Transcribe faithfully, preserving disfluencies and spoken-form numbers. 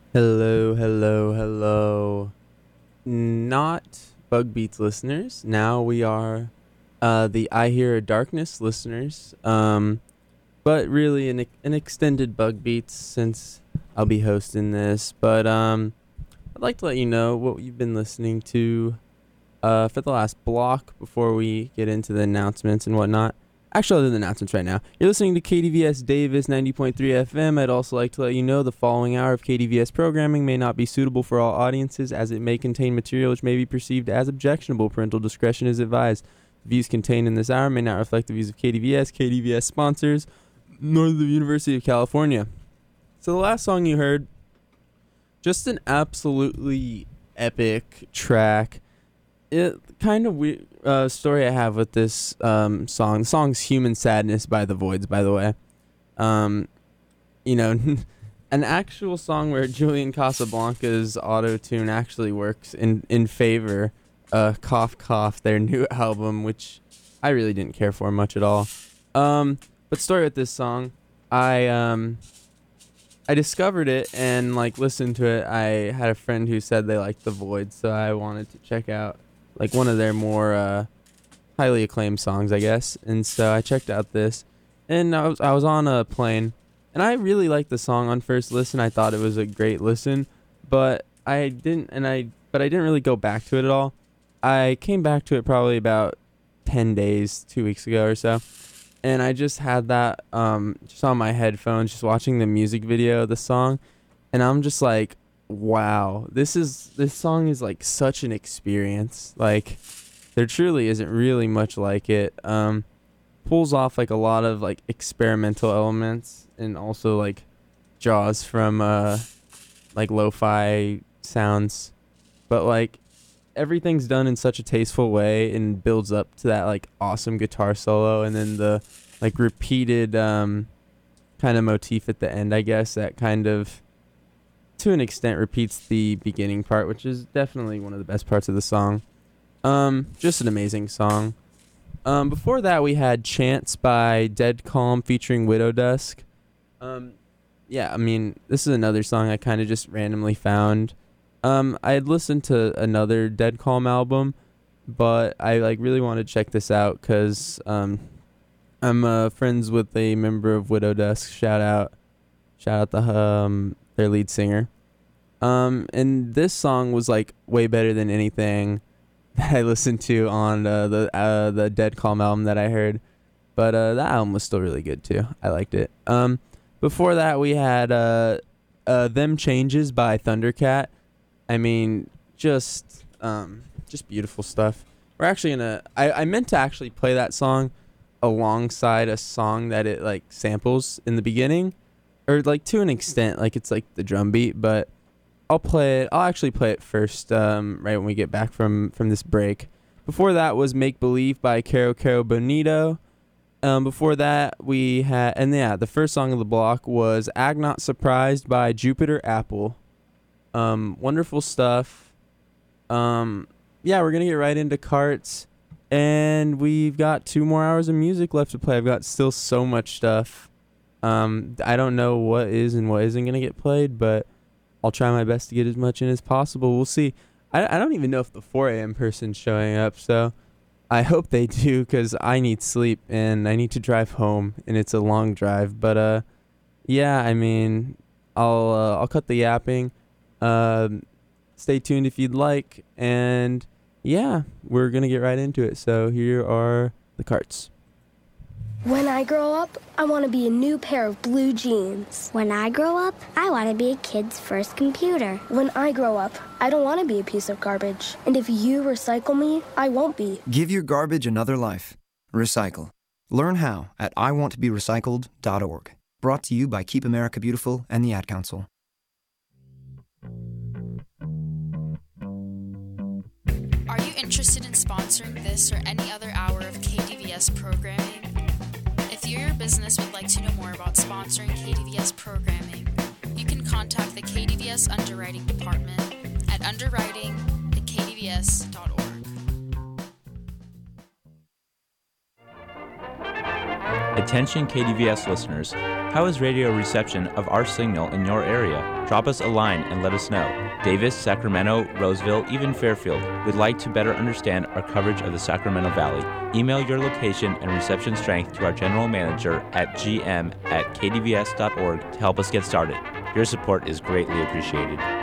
Hello, hello, hello. Not Bug Beats listeners. Now we are uh, the I Hear a Darkness listeners. Um, but really an, an extended Bug Beats since I'll be hosting this. But um, I'd like to let you know what you've been listening to uh, for the last block before we get into the announcements and whatnot. Actually, I'll do the announcements right now. You're listening to K D V S Davis ninety point three F M. I'd also like to let you know the following hour of K D V S programming may not be suitable for all audiences as it may contain material which may be perceived as objectionable. Parental discretion is advised. The views contained in this hour may not reflect the views of K D V S, K D V S sponsors, nor the University of California. So the last song you heard, just an absolutely epic track. It kind of weird uh, story I have with this um, song. The song's "Human Sadness" by The Voids, by the way. Um, you know, an actual song where Julian Casablancas auto tune actually works in in favor. Uh, cough cough, their new album, which I really didn't care for much at all. Um, but story with this song, I um. I discovered it and like listened to it. I had a friend who said they liked The Void, so I wanted to check out like one of their more uh, highly acclaimed songs, I guess. And so I checked out this, and I was I was on a plane, and I really liked the song on first listen. I thought it was a great listen, but I didn't, and I but I didn't really go back to it at all. I came back to it probably about ten days, two weeks ago or so. And I just had that um, just on my headphones, just watching the music video of the song, and I'm just like, wow, this is this song is like such an experience. Like, there truly isn't really much like it. Um, pulls off like a lot of like experimental elements, and also like jaws from uh, like lo-fi sounds, but like everything's done in such a tasteful way and builds up to that like awesome guitar solo, and then the like repeated um kind of motif at the end, I guess, that kind of to an extent repeats the beginning part, which is definitely one of the best parts of the song. Um just an amazing song. Um before that we had Chance by Dead Calm featuring Widow Dusk. Um yeah, I mean, this is another song I kind of just randomly found. Um, I had listened to another Dead Calm album, but I like really wanted to check this out because um, I'm uh, friends with a member of Widow Dusk. Shout out, shout out the um their lead singer. Um, and this song was like way better than anything that I listened to on uh, the uh, the Dead Calm album that I heard. But uh, that album was still really good too. I liked it. Um, before that we had uh, uh, Them Changes by Thundercat. I mean, just um, just beautiful stuff. We're actually gonna. I, I meant to actually play that song alongside a song that it like samples in the beginning, or like to an extent, like it's like the drum beat. But I'll play it. I'll actually play it first, um, right when we get back from from this break. Before that was Make Believe by Caro Caro Bonito. Um, before that we had, and yeah, the first song of the block was Act Not Surprised by Jupiter Apple. Um, wonderful stuff. Um, yeah, we're gonna get right into carts, and we've got two more hours of music left to play. I've got still so much stuff. Um, I don't know what is and what isn't gonna get played, but I'll try my best to get as much in as possible. We'll see. I I don't even know if the four a.m. person's showing up, so I hope they do, because I need sleep and I need to drive home, and it's a long drive. But uh, yeah, I mean, I'll uh, I'll cut the yapping. Um, stay tuned if you'd like, and yeah, we're gonna get right into it. So here are the carts. When I grow up, I want to be a new pair of blue jeans. When I grow up, I want to be a kid's first computer. When I grow up, I don't want to be a piece of garbage. And if you recycle me, I won't be. Give your garbage another life. Recycle. Learn how at I want to be recycled dot org. Brought to you by Keep America Beautiful and the Ad Council. Are you interested in sponsoring this or any other hour of K D V S programming? If you or your business would like to know more about sponsoring K D V S programming, you can contact the K D V S Underwriting Department at underwriting at k d v s dot org. I Attention K D V S listeners, how is radio reception of our signal in your area? Drop us a line and let us know. Davis, Sacramento, Roseville, even Fairfield would like to better understand our coverage of the Sacramento Valley. Email your location and reception strength to our general manager at g m at k d v s dot org to help us get started. Your support is greatly appreciated.